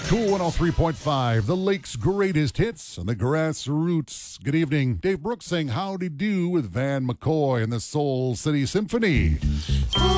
Cool 103.5, the Lake's greatest hits and the grassroots. Good evening. Dave Brooks saying howdy do with Van McCoy and the Soul City Symphony.